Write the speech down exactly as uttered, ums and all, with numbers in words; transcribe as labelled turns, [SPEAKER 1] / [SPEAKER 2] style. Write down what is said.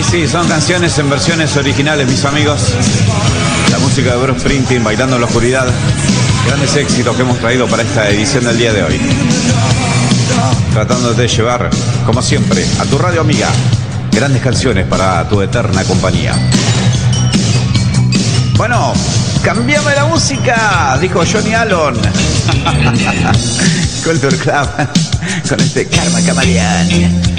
[SPEAKER 1] Y sí, son canciones en versiones originales, mis amigos. La música de Bruce Springsteen, Bailando en la Oscuridad. Grandes éxitos que hemos traído para esta edición del día de hoy. Tratando de llevar, como siempre, a tu radio amiga, grandes canciones para tu eterna compañía. Bueno, cambiame la música, dijo Johnny Allen. Culture Club, con este Karma Chameleon.